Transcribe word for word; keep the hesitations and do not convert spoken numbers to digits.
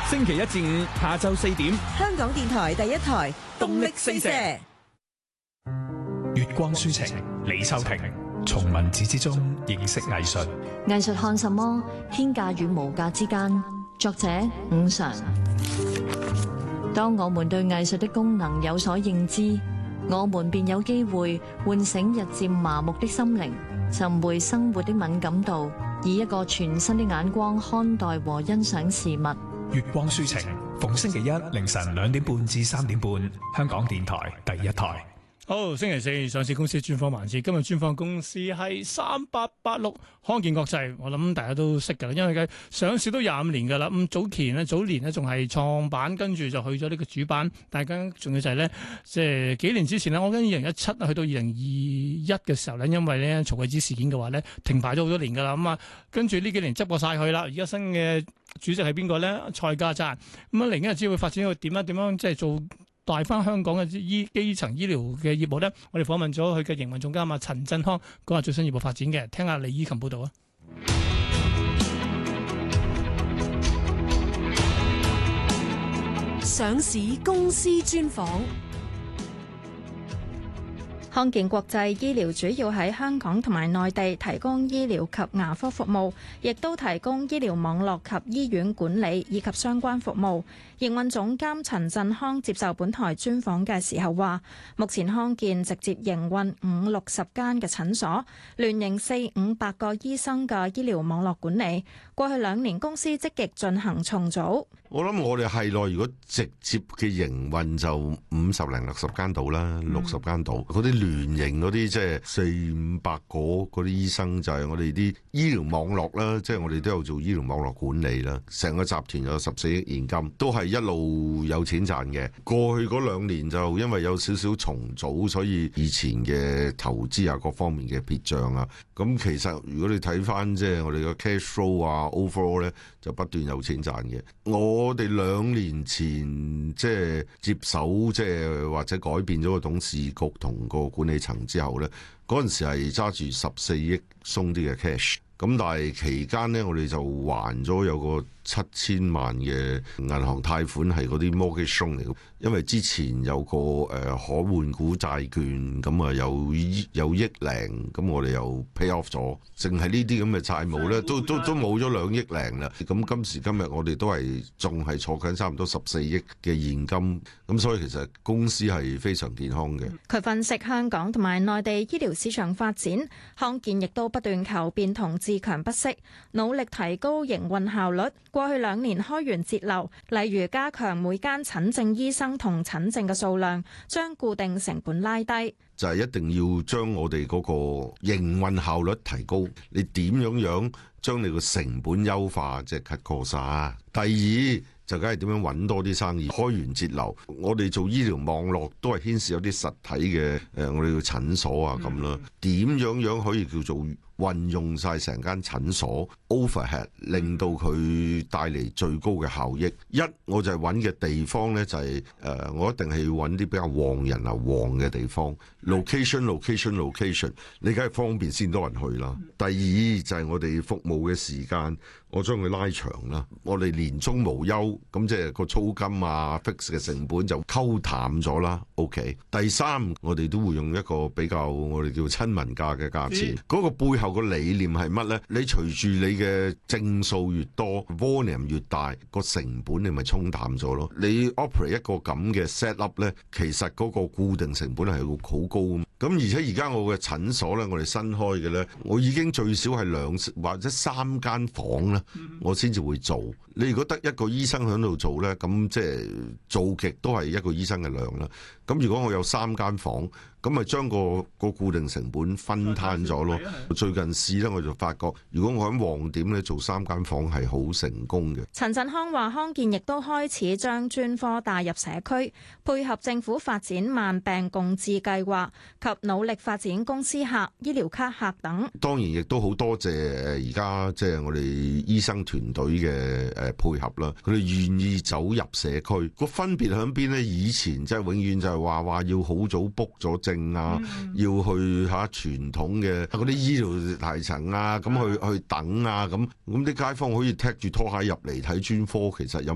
星期一至五下晝四點， 香港電台第一台動力四射。 月光書情，李秋婷。從文字之中認識藝術。 藝術看什麼？天價與無價之間。作者伍常。當我們對藝術的功能有所認知，我們便有機會喚醒日漸麻木的心靈，尋回生活的敏感度，以一個全新的眼光看待和欣賞事物。 月光書情，逢星期一凌晨兩點半至三點半，香港電台第一台。 好，星期四上市公司專訪環節，今日專訪公司係三八八六康健國際，我諗大家都識㗎啦，因為佢上市都廿五年㗎啦。咁早期呢，早年呢仲係創辦，跟住就去咗呢個主板。大家仲要就係呢，即係幾年之前呢，我跟二零一七去到二零二一嘅時候呢，因為呢曹貴子事件嘅話呢，停牌咗好多年㗎啦。咁啊，跟住呢幾年執過晒佢啦。而家新嘅主席係邊個呢？蔡家贊。咁啊，嚟緊日子會發展到點樣？點樣即係做帶翻香港嘅醫基層醫療嘅業務咧，我哋訪問咗佢嘅營運總監啊陳振康，講下最新業務發展嘅，聽下李依琴報道啊。 上市公司專訪。 康健國際醫療主要喺香港同埋內地提供醫療及牙科服務，亦都提供醫療網絡及醫院管理以及相關服務。營運總監陳振康接受本台專訪嘅時候話，目前康健直接營運五六十間嘅診所，聯營四五百個醫生嘅醫療網絡管理。過去兩年公司積極進行重組。 我諗我哋係內，如果直接嘅營運就五十零六十間到啦，六十間到。嗰啲聯營嗰啲即係四五百個嗰啲醫生，就係我哋啲醫療網絡啦，即係我哋都有做醫療網絡管理啦。成個集團有十四億現金，都係一路有錢賺嘅。過去嗰兩年就因為有少少重組，所以以前嘅投資啊各方面嘅撇賬啊，咁其實如果你睇翻即係我哋嘅 cash flow 啊 overall 咧，就不斷有錢賺嘅。我哋兩年前即係接手，即係或者改變咗個董事局同個管理層之後呢，嗰陣時係揸住十四億鬆啲嘅 cash， 咁但係期間呢，我哋就還咗有個七千萬嘅銀行貸款係嗰啲 mortgage loan 嚟嘅，因為之前有個誒可換股債券，咁啊有有億零，咁我哋又 pay off 咗，淨係呢啲咁嘅債務咧，都都都冇咗兩億零啦。咁今時今日我哋都係仲係坐緊差唔多十四億嘅現金，咁所以其實公司係非常健康嘅。 佢分析香港同埋內地醫療市場發展，康健亦都不斷求變同自強不息，努力提高營運效率。過去兩年開源節流，例如加強每間診症醫生同診症嘅數量，將固定成本拉低。 就係一定要將我哋嗰個營運效率提高。你點樣樣將你個成本優化，即係 cut cost 啊。第二就梗係點樣揾多啲生意，開源節流。我哋做醫療網絡都係牽涉有啲實體嘅誒，我哋嘅診所啊咁啦。點樣樣可以叫做運用晒成間診所 overhead， 令到佢帶嚟最高嘅效益。一我就係揾嘅地方呢，就係、是、誒、呃，我一定係要揾啲比較旺人啊旺嘅地方。location location location， 你梗係方便先多人去啦。第二就係我哋服務嘅時間，我將佢拉長啦。我哋年終無休，咁即係個租金啊 fix 嘅成本就溝淡咗啦。OK。第三我哋都會用一個比較我哋叫親民價嘅價錢，嗰、嗯、個背後個理念係乜呢？你隨住你嘅正數越多 volume 越大，個成本你咪沖淡咗咯。你 operate 一個咁嘅 set up 呢，其實嗰個固定成本係好高。咁而且而家我嘅診所呢，我哋新開嘅呢，我已經最少係兩或者三間房啦，我先至會做。你如果得一個醫生喺度做呢，咁即係做極都係一個醫生嘅量啦。咁如果我有三間房，咁咪將個個固定成本分攤咗咯。最近試咧，我就發覺，如果我喺旺點咧做三間房係好成功嘅。 陳振康話：康健亦都開始將專科帶入社區，配合政府發展慢病共治計劃及努力發展公司客、醫療卡客等。 當然亦都好多謝而家即係我哋醫生團隊嘅誒配合啦，佢哋願意走入社區。個分別喺邊呢？以前即係永遠就係話話要好早 book 咗症啊，嗯、要去嚇傳統嘅嗰啲醫療大層啊，咁去去等啊，咁咁啲街坊可以踢住拖鞋入嚟睇專科，其實有